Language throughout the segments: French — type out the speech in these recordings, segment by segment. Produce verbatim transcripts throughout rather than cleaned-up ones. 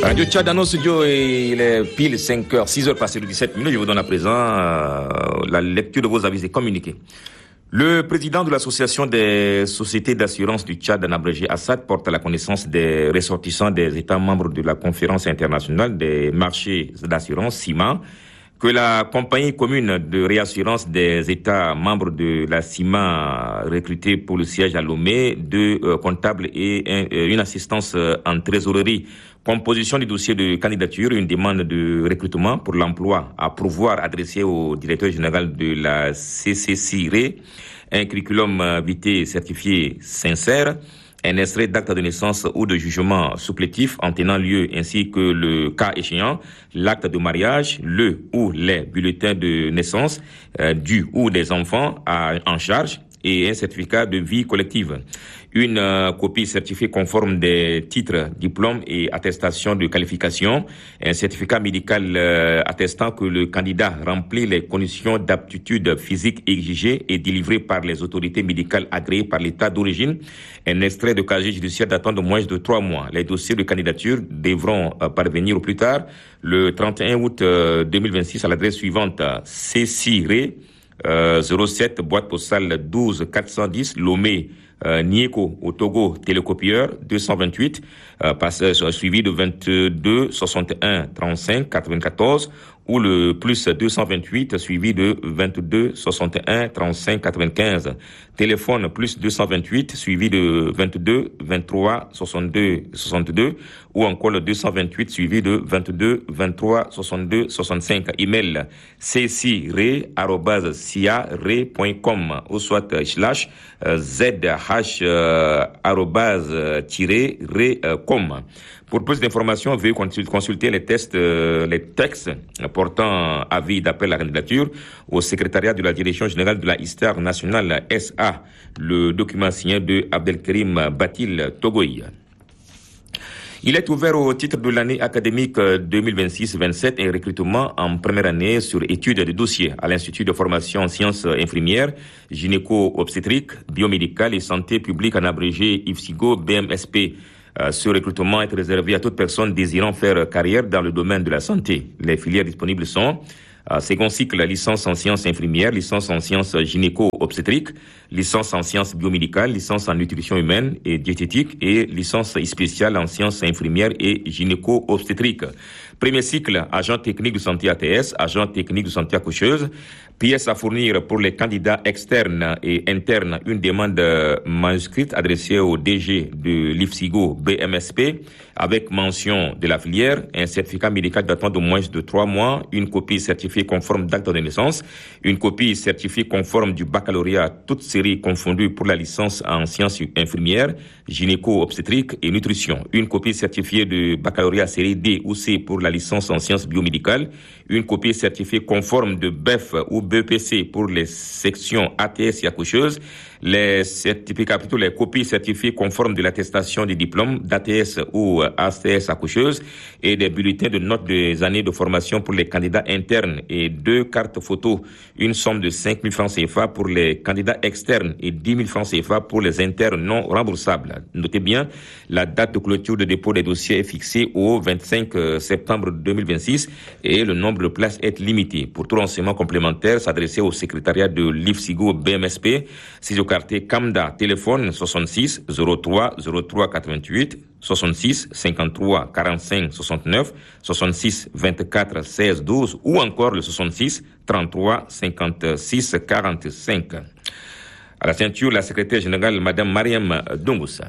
Radio Tchad dans nos studios, il est pile cinq heures, six heures passées de dix-sept minutes. Je vous donne à présent euh, la lecture de vos avis et communiqués. Le président de l'association des sociétés d'assurance du Tchad, en abrégé Assad, porte à la connaissance des ressortissants des États membres de la conférence internationale des marchés d'assurance, C I M A, que la compagnie commune de réassurance des États membres de la C I M A recrutée pour le siège à Lomé, deux euh, comptables et un, une assistance euh, en trésorerie. Composition du dossier de candidature, une demande de recrutement pour l'emploi à pourvoir adressée au directeur général de la C C C R E, un curriculum vitae certifié sincère, un extrait d'acte de naissance ou de jugement supplétif en tenant lieu ainsi que le cas échéant, l'acte de mariage, le ou les bulletins de naissance euh, du ou des enfants à, en charge et un certificat de vie collective. Une euh, copie certifiée conforme des titres, diplômes et attestations de qualification, un certificat médical euh, attestant que le candidat remplit les conditions d'aptitude physique exigées et délivré par les autorités médicales agréées par l'État d'origine, un extrait de casier judiciaire datant de moins de trois mois. Les dossiers de candidature devront euh, parvenir au plus tard le trente et un août euh, deux mille vingt-six à l'adresse suivante: C C R E, euh, zéro sept, boîte postale douze quatre cent dix, Lomé, Euh, Nieko au Togo, télécopieur deux cent vingt-huit, euh, passe, euh, suivi de vingt-deux soixante et un trente-cinq quatre-vingt-quatorze, ou le plus deux cent vingt-huit suivi de vingt-deux soixante et un trente-cinq quatre-vingt-quinze. Téléphone plus deux cent vingt-huit suivi de vingt-deux vingt-trois soixante-deux soixante-deux, ou encore le deux cent vingt-huit suivi de vingt-deux vingt-trois soixante-deux soixante-cinq. Email c c r e arobase siare point com ou soit slash zh arobase tiré re com. Pour plus d'informations, veuillez consulter les tests, euh, les textes portant avis d'appel à la candidature au secrétariat de la direction générale de la Histoire nationale S A. Le document signé de Abdelkarim Batil Togoï. Il est ouvert au titre de l'année académique deux mille vingt-six vingt-sept un recrutement en première année sur études de dossiers à l'Institut de formation en sciences infirmières, gynéco-obstétrique, biomédicale et santé publique en abrégé I F S I G O B M S P. Euh, ce recrutement est réservé à toute personne désirant faire carrière dans le domaine de la santé. Les filières disponibles sont euh, second cycle, licence en sciences infirmières, licence en sciences gynéco-obstétriques, licence en sciences biomédicales, licence en nutrition humaine et diététique et licence spéciale en sciences infirmières et gynéco-obstétriques. Premier cycle, agent technique de santé A T S, agent technique de santé accoucheuse. Pièces à fournir pour les candidats externes et internes, une demande manuscrite adressée au D G de l'I F S I G O B M S P avec mention de la filière, un certificat médical datant de moins de trois mois, une copie certifiée conforme d'acte de naissance, une copie certifiée conforme du baccalauréat, toutes séries confondues pour la licence en sciences infirmières, gynéco-obstétrique et nutrition, une copie certifiée de baccalauréat série D ou C pour la licence en sciences biomédicales, une copie certifiée conforme de B E F ou B E P C pour les sections A T S et accoucheuses, les certificats, plutôt les copies certifiées conformes de l'attestation des diplômes d'A T S ou A T S accoucheuse et des bulletins de notes des années de formation pour les candidats internes et deux cartes photos, une somme de cinq mille francs C F A pour les candidats externes et dix mille francs C F A pour les internes non remboursables. Notez bien, la date de clôture de dépôt des dossiers est fixée au vingt-cinq septembre deux mille vingt-six et le nombre de places est limité. Pour tout renseignement complémentaire, s'adresser au secrétariat de l'I F S I G O B M S P, Quartier Kamda, téléphone soixante-six zéro trois zéro trois quatre-vingt-huit, soixante-six cinquante-trois quarante-cinq soixante-neuf, soixante-six vingt-quatre seize douze ou encore le soixante-six trente-trois cinquante-six quarante-cinq. À la ceinture, la secrétaire générale, Madame Mariam Dongoussa.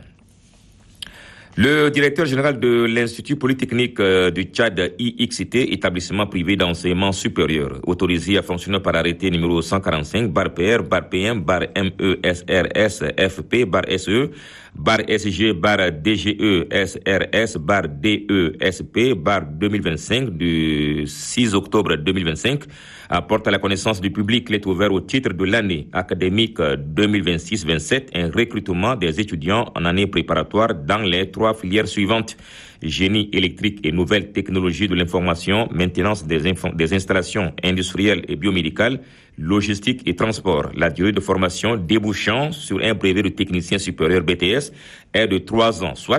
Le directeur général de l'Institut Polytechnique du Tchad, I X T, établissement privé d'enseignement supérieur, autorisé à fonctionner par arrêté numéro cent quarante-cinq, bar P R, bar P M, bar M E S R S F P, bar S E, bar S G, bar D G E S R S, bar D E S P, bar deux mille vingt-cinq du six octobre deux mille vingt-cinq, apporte à la connaissance du public qu'il est ouvert au titre de l'année académique deux mille vingt-six vingt-sept un recrutement des étudiants en année préparatoire dans les trois filières suivantes: génie électrique et nouvelles technologies de l'information, maintenance des, inf- des installations industrielles et biomédicales, logistique et transport. La durée de formation débouchant sur un brevet de technicien supérieur B T S est de trois ans, soit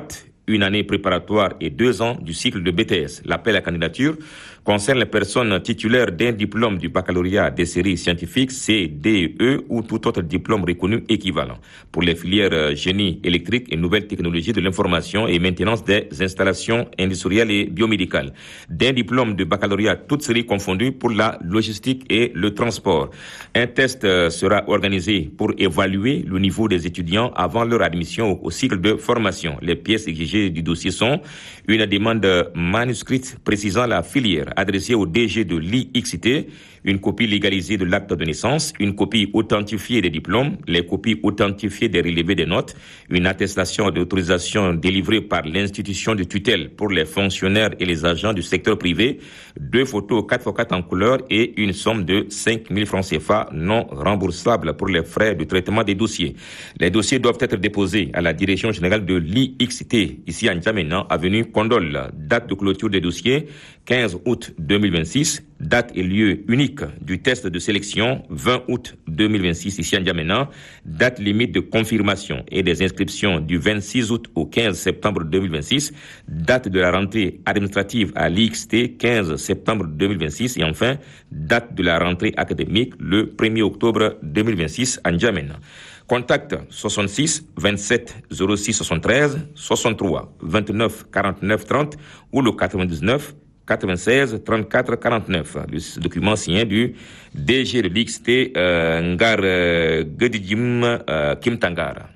une année préparatoire et deux ans du cycle de B T S. L'appel à candidature concerne les personnes titulaires d'un diplôme du baccalauréat des séries scientifiques C, D, E ou tout autre diplôme reconnu équivalent. Pour les filières génie électrique et nouvelles technologies de l'information et maintenance des installations industrielles et biomédicales. D'un diplôme de baccalauréat toutes séries confondues pour la logistique et le transport. Un test sera organisé pour évaluer le niveau des étudiants avant leur admission au cycle de formation. Les pièces exigées du dossier sont une demande manuscrite précisant la filière adressée au D G de l'I X T, une copie légalisée de l'acte de naissance, une copie authentifiée des diplômes, les copies authentifiées des relevés des notes, une attestation d'autorisation délivrée par l'institution de tutelle pour les fonctionnaires et les agents du secteur privé, deux photos quatre par quatre en couleur et une somme de cinq mille francs C F A non remboursables pour les frais de traitement des dossiers. Les dossiers doivent être déposés à la direction générale de l'I X T, ici à N'Djamena, avenue Kondol. Date de clôture des dossiers, quinze août deux mille vingt-six. Date et lieu unique du test de sélection, vingt août deux mille vingt-six, ici à N'Djamena. Date limite de confirmation et des inscriptions du vingt-six août au quinze septembre deux mille vingt-six. Date de la rentrée administrative à l'I X T, quinze septembre deux mille vingt-six. Et enfin, date de la rentrée académique, le premier octobre deux mille vingt-six à N'Djamena. Contact soixante-six vingt-sept zéro six soixante-treize soixante-trois vingt-neuf quarante-neuf trente ou le quatre-vingt-dix-neuf quatre-vingt-seize trente-quatre quarante-neuf. Le document signé du D G de l'I X T euh, Ngar euh, Gedijim euh, Kim Tangara.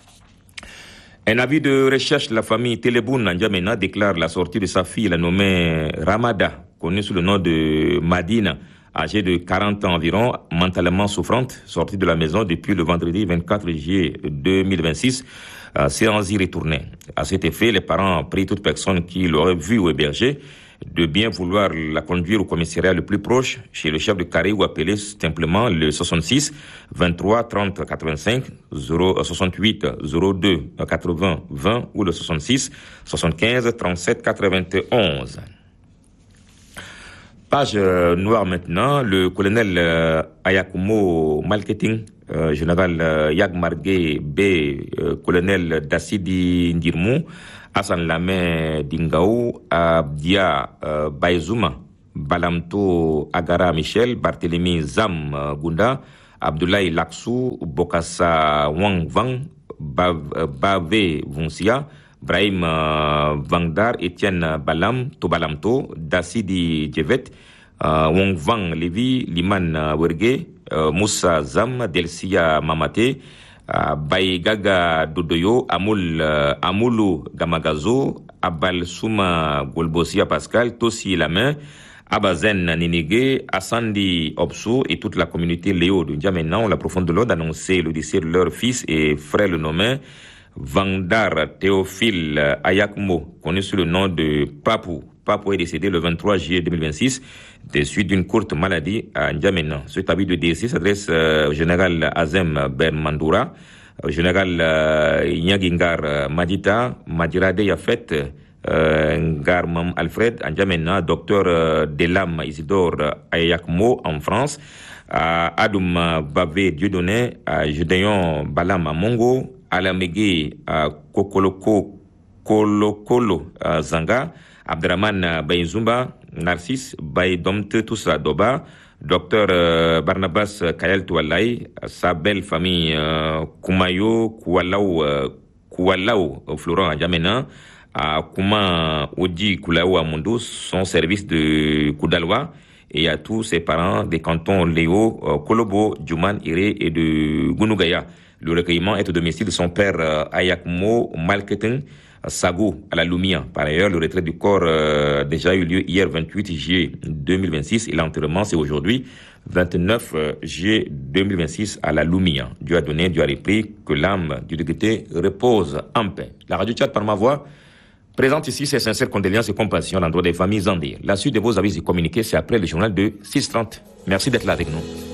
Un avis de recherche de la famille Teleboun N'Djamena déclare la sortie de sa fille, la nommée Ramada, connue sous le nom de Madina, âgée de quarante ans environ, mentalement souffrante, sortie de la maison depuis le vendredi vingt-quatre juillet deux mille vingt-six, euh, sans y retourner. À cet effet, les parents prient toute personne qui l'aurait vue ou hébergée de bien vouloir la conduire au commissariat le plus proche, chez le chef de carré ou appeler simplement le soixante-six vingt-trois trente quatre-vingt-cinq soixante-huit zéro deux quatre-vingts vingt ou le soixante-six soixante-quinze trente-sept quatre-vingt-onze. Page euh, noire maintenant, le colonel euh, Ayakumo Marketing, euh, général euh, Yagmargue B, euh, colonel Dassidi Ndirmou, Hassan Lamé Dingaou, Abdia euh, Baizuma, Balamto Agara Michel, Barthélemy Zam euh, Gunda, Abdoulaye Laksou, Bokassa Wang Vang, Bave Vunsia, Brahim euh, Vangdar, Etienne Balam, Tobalamto, Dassidi Djevet, euh, Wong Vang Levi, Liman euh, Werge, euh, Moussa Zam, Delsia Mamate, euh, Baïgaga Dodoyo, Amoul, euh, Amoulou Gamagazo, Abal Souma Golbosia Pascal, Tossi Lamain, Abazen Ninige, Assandi Obsou et toute la communauté Léo de N'Djamena ont la profonde douleur d'annoncer le décès de leur fils et frère le nommé Vangdar Théophile Ayakmo, connu sous le nom de Papou. Papou est décédé le vingt-trois juillet deux mille vingt-six des suites d'une courte maladie à N'Djamena. Cet avis de décès s'adresse euh, au général Azem Ben Mandoura, au général euh, Nyagingar Madita, Madirade Yafet, euh, Ngar Mam Alfred à N'Djamena, docteur euh, Delam Isidore Ayakmo en France, à Adoum Bavé Dieudonné, à Gédéon Balam à Mongo, Alamege à Kokoloko Kolokolo à Zanga, Abdraman Baïzumba, Narcisse Baïdomte Toussa Doba, docteur euh, Barnabas Kayel Toualay, sa belle famille euh, Koumayo Koualaou euh, Koualaou Florent à N'Djamena, à Kouma Odi Koulaou à Mondou, son service de Koudaloa, et à tous ses parents des cantons Léo, euh, Kolobo, Djouman, Iré et de Gounougaya. Le recueillement est au domicile de son père euh, Ayakmo Malketing Sagou à la Lumia. Par ailleurs, le retrait du corps euh, a déjà eu lieu hier vingt-huit juillet deux mille vingt-six et l'enterrement c'est aujourd'hui vingt-neuf juillet deux mille vingt-six à la Lumia. Dieu a donné, Dieu a repris, que l'âme du député repose en paix. La radio Tchad par ma voix présente ici ses sincères condoléances et compassion à l'endroit des familles endeuillées. La suite de vos avis et communiqués, c'est après le journal de six heures trente. Merci d'être là avec nous.